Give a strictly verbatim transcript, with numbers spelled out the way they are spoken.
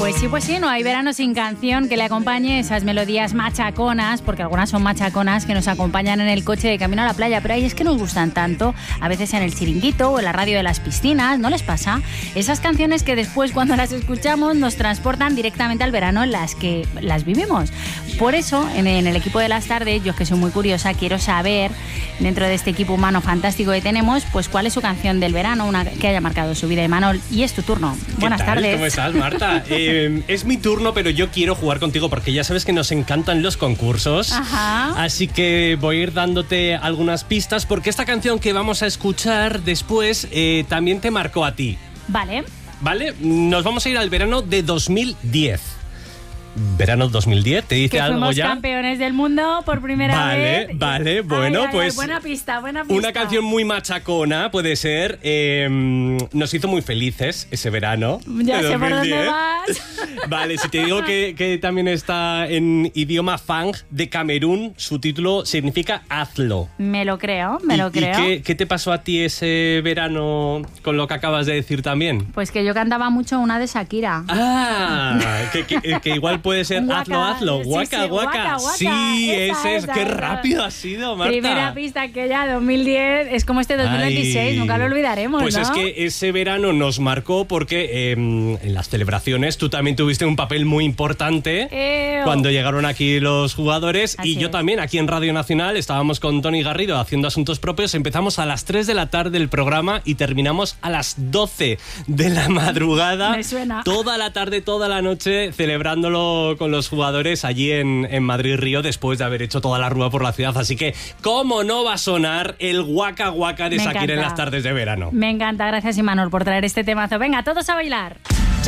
Pues sí, pues sí, no hay verano sin canción que le acompañe esas melodías machaconas, porque algunas son machaconas que nos acompañan en el coche de camino a la playa, pero ahí es que nos gustan tanto, a veces en el chiringuito o en la radio de las piscinas, ¿no les pasa? Esas canciones que después cuando las escuchamos nos transportan directamente al verano en las que las vivimos. Por eso, en, en el equipo de las tardes, yo que soy muy curiosa, quiero saber, dentro de este equipo humano fantástico que tenemos, pues cuál es su canción del verano, una que haya marcado su vida. Imanol, y es tu turno. Buenas ¿Qué tal? tardes. ¿Cómo estás, Marta? eh, es mi turno, pero yo quiero jugar contigo porque ya sabes que nos encantan los concursos. Ajá. Así que voy a ir dándote algunas pistas porque esta canción que vamos a escuchar después eh, también te marcó a ti. Vale. ¿Vale? Nos vamos a ir al verano de dos mil diez. Verano dos mil diez, ¿te dice que algo fuimos ya? campeones del mundo por primera vale, vez. Vale, vale, bueno, ay, ay, pues... Ay, buena pista, buena pista. Una canción muy machacona, puede ser. Eh, nos hizo muy felices ese verano. Ya de sé por dos mil diez. dónde vas. Vale, si te digo que, que también está en idioma fang de Camerún, su título significa hazlo. Me lo creo, me ¿Y, lo creo. ¿Y qué, qué te pasó a ti ese verano con lo que acabas de decir también? Pues que yo cantaba mucho una de Shakira. Ah, que, que, que igual puede ser Guaca, hazlo, hazlo, sí, guaca, sí, guaca. guaca, guaca. Sí, Esa, ese es. esa, Qué esa. rápido ha sido, Marta. Primera pista que ya dos mil diez es como este dos mil veintiséis, Ay. nunca lo olvidaremos, Pues ¿no? es que ese verano nos marcó porque eh, en las celebraciones tú también tuviste un papel muy importante Eo. cuando llegaron aquí los jugadores. Así y yo es. también aquí en Radio Nacional estábamos con Tony Garrido haciendo asuntos propios. Empezamos a las tres de la tarde el programa y terminamos a las doce de la madrugada. Me suena. Toda la tarde, toda la noche celebrándolo con los jugadores allí en, en Madrid Río después de haber hecho toda la rúa por la ciudad. Así que, ¿cómo no va a sonar el Waka Waka de Me Shakira en encanta. las tardes de verano? Me encanta, gracias Imanol por traer este temazo. Venga, todos a bailar.